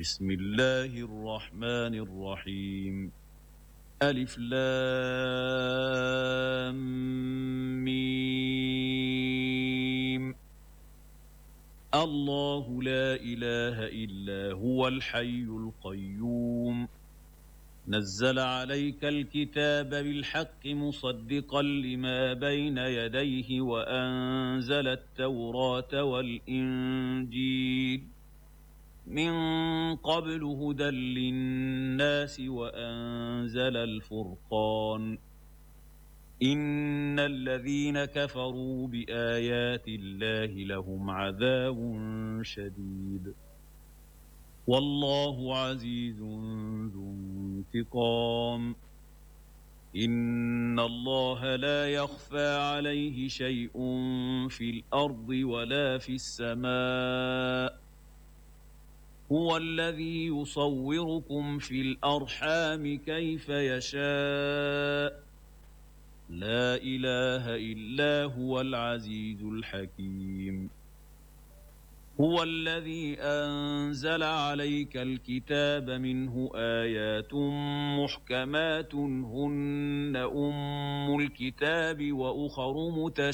بسم الله الرحمن الرحيم. ألف لام ميم. الله لا إله إلا هو الحي القيوم نزل عليك الكتاب بالحق مصدقا لما بين يديه وأنزل التوراة والإنجيل من قبل هدى للناس وأنزل الفرقان إن الذين كفروا بآيات الله لهم عذاب شديد والله عزيز ذو انتقام إن الله لا يخفى عليه شيء في الأرض ولا في السماء هو الذي يصوركم في الأرحام كيف يشاء لا إله إلا هو العزيز الحكيم هو الذي أنزل عليك الكتاب منه آيات محكمات هن أم الكتاب وأخر متشابهات